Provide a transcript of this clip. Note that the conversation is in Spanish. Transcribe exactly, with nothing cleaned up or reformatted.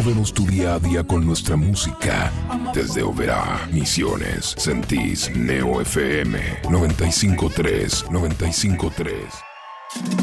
Móvenos tu día a día con nuestra música. Desde Oberá, Misiones, sentís Neo F M noventa y cinco punto tres, noventa y cinco punto tres.